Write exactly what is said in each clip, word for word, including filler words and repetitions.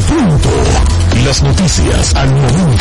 punto. Las noticias al momento.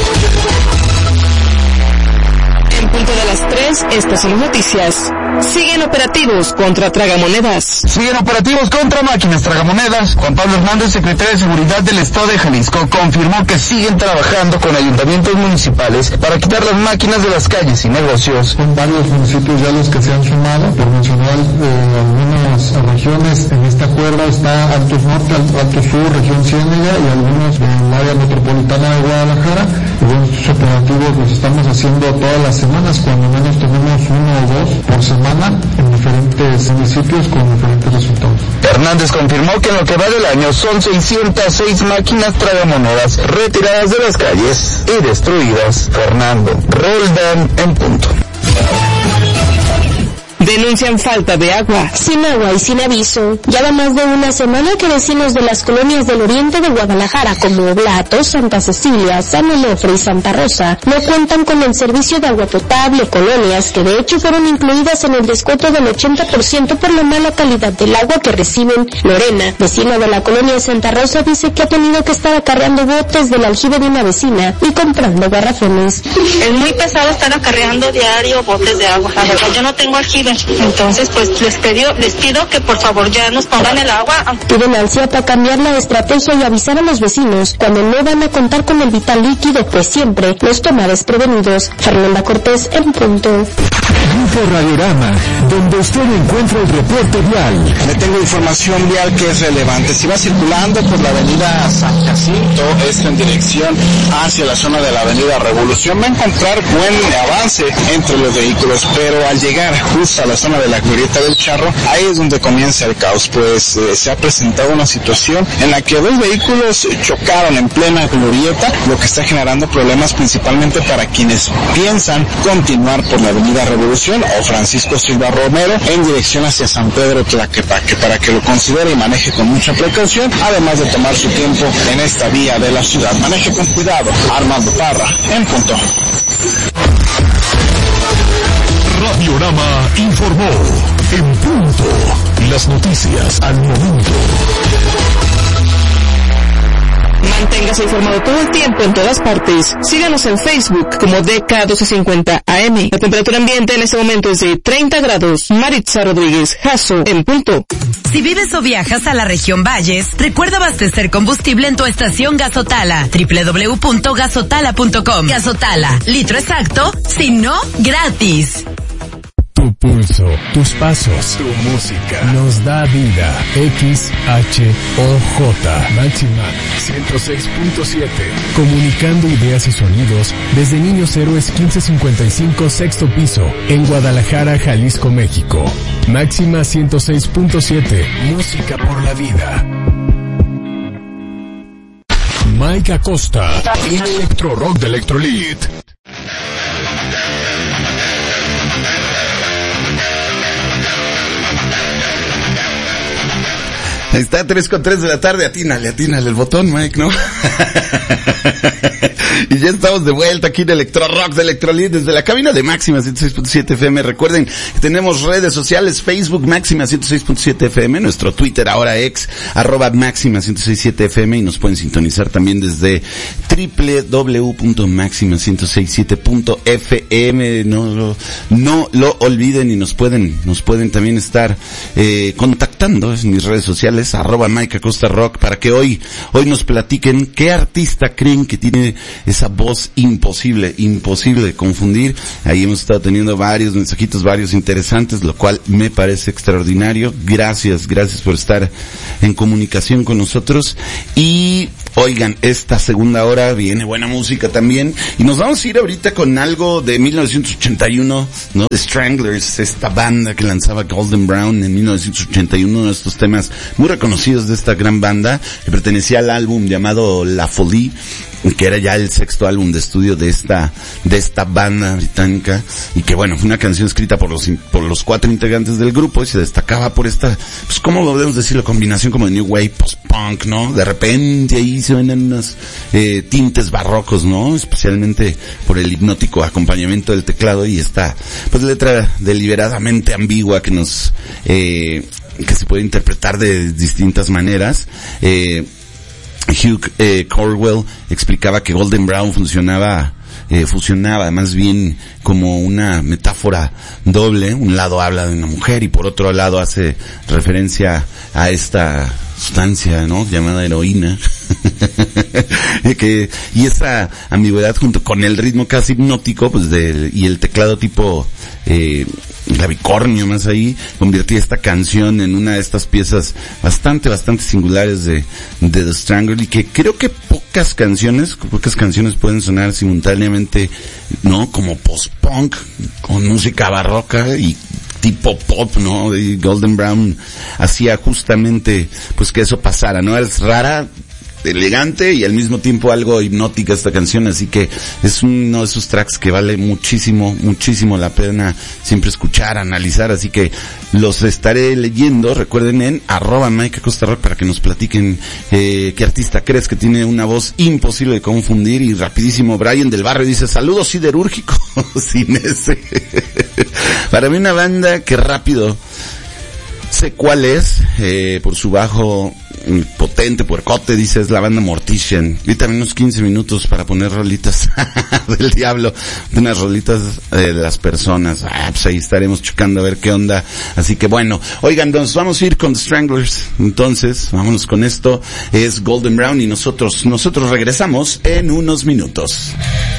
En punto de las tres, estas son las noticias. Siguen operativos contra tragamonedas. Siguen operativos contra máquinas tragamonedas. Juan Pablo Hernández, secretario de Seguridad del Estado de Jalisco, confirmó que siguen trabajando con ayuntamientos municipales para quitar las máquinas de las calles y negocios. Son varios municipios ya los que se han sumado. Por mencionar eh, algunas regiones en este acuerdo está Altos Norte, Altos Sur, región Ciénega y algunos en el área metropolitana de Guadalajara. Y bueno, estos operativos los estamos haciendo todas las semanas, cuando menos tenemos uno o dos por semana en diferentes municipios con diferentes resultados. Hernández confirmó que en lo que va del año son seiscientas seis máquinas tragamonedas retiradas de las calles y destruidas. Fernando Roldán en punto. Denuncian falta de agua. Sin agua y sin aviso. Ya va más de una semana que vecinos de las colonias del oriente de Guadalajara, como Oblato, Santa Cecilia, San Onofre y Santa Rosa, no cuentan con el servicio de agua potable. Colonias que de hecho fueron incluidas en el descuento del ochenta por ciento por la mala calidad del agua que reciben. Lorena, vecina de la colonia Santa Rosa, dice que ha tenido que estar acarreando botes del aljibe de una vecina y comprando garrafones. Es muy pesado estar acarreando diario botes de agua. La verdad, yo no tengo aljibe. Entonces, pues les pido, les pido que por favor ya nos pongan el agua. Piden al C I A P a cambiar la estrategia y avisar a los vecinos cuando no van a contar con el vital líquido, pues siempre los toma desprevenidos. Fernanda Cortés en punto. Grupo Radiorama, donde usted encuentra el reporte vial. Le tengo información vial que es relevante. Si va circulando por la avenida San Jacinto, esto en dirección hacia la zona de la avenida Revolución, va a encontrar buen avance entre los vehículos, pero al llegar justo a la zona de la glorieta del Charro, ahí es donde comienza el caos, pues eh, se ha presentado una situación en la que dos vehículos chocaron en plena glorieta, lo que está generando problemas principalmente para quienes piensan continuar por la avenida Revolución o Francisco Silva Romero en dirección hacia San Pedro Tlaquepaque, para que lo considere y maneje con mucha precaución, además de tomar su tiempo en esta vía de la ciudad. Maneje con cuidado. Armando Parra, en punto. Radiorama informó en punto. Las noticias al momento. Manténgase informado todo el tiempo en todas partes. Síganos en Facebook como D K doce cincuenta A M. La temperatura ambiente en este momento es de treinta grados. Maritza Rodríguez, Jasso, en punto. Si vives o viajas a la región Valles, recuerda abastecer combustible en tu estación Gasotala. doble u doble u doble u punto gasotala punto com. Gasotala, litro exacto, si no, gratis. Tu pulso, tus pasos, tu música nos da vida. X H O J Máxima ciento seis punto siete. Comunicando ideas y sonidos desde Niños Héroes quince cincuenta y cinco, sexto piso, en Guadalajara, Jalisco, México. Máxima ciento seis punto siete. Música por la vida. Mike Acosta y Electro Rock de Electrolit. Ahí está, tres con tres de la tarde, atínale, atínale el botón, Mike, ¿no? Y ya estamos de vuelta aquí en Electro Rock de Electrolit desde la cabina de Máxima ciento seis punto siete F M. Recuerden que tenemos redes sociales, Facebook Máxima ciento seis punto siete F M, nuestro Twitter ahora ex, arroba Máxima ciento seis punto siete F M, y nos pueden sintonizar también desde doble u doble u doble u punto máxima ciento sesenta y siete punto F M. No lo, no lo olviden, y nos pueden, nos pueden también estar eh, contactando en mis redes sociales, arroba Mike Acosta Rock, para que hoy, hoy nos platiquen qué artista creen que tiene esa voz imposible, imposible de confundir. Ahí hemos estado teniendo varios mensajitos, varios interesantes, lo cual me parece extraordinario. Gracias, gracias por estar en comunicación con nosotros. Y oigan, esta segunda hora viene buena música también, y nos vamos a ir ahorita con algo de mil novecientos ochenta y uno, ¿no? The Stranglers, esta banda que lanzaba Golden Brown en mil novecientos ochenta y uno, uno de estos temas muy reconocidos de esta gran banda, que pertenecía al álbum llamado La Folie, que era ya el sexto álbum de estudio de esta, de esta banda británica, y que bueno, fue una canción escrita por los, por los cuatro integrantes del grupo, y se destacaba por esta, pues cómo podemos decirlo, combinación como de New Wave, post-punk, ¿no? De repente ahí se ven unos, eh, tintes barrocos, ¿no? Especialmente por el hipnótico acompañamiento del teclado y esta, pues letra deliberadamente ambigua que nos, eh, que se puede interpretar de distintas maneras. eh, Hugh eh, Corwell explicaba que Golden Brown funcionaba Eh, fusionaba más bien como una metáfora doble. Un lado habla de una mujer y por otro lado hace referencia a esta sustancia, ¿no?, llamada heroína. que, y esa ambigüedad junto con el ritmo casi hipnótico, pues, de, y el teclado tipo eh, clavicornio más ahí, convertía esta canción en una de estas piezas bastante, bastante singulares de, de The Strangler, y que creo que pocas canciones, pocas canciones pueden sonar simultáneamente, ¿no?, como post-punk, con música barroca y tipo pop, ¿no? Y Golden Brown hacía justamente, pues, que eso pasara, ¿no? Es rara, elegante y al mismo tiempo algo hipnótica esta canción, así que es uno de esos tracks que vale muchísimo, muchísimo la pena siempre escuchar, analizar, así que los estaré leyendo, recuerden, en arroba Mike Acosta Rock para que nos platiquen eh, qué artista crees que tiene una voz imposible de confundir. Y rapidísimo, Brian del Barrio dice, saludos siderúrgicos, sin ese. Para mí una banda que rápido sé cuál es, eh, por su bajo potente, puercote, dice, es la banda Mortician. Y también unos quince minutos para poner rolitas del diablo, de unas rolitas eh, de las personas. Ah, pues ahí estaremos chocando a ver qué onda. Así que bueno, oigan, nos vamos a ir con The Stranglers. Entonces, vámonos con esto. Es Golden Brown y nosotros, nosotros regresamos en unos minutos.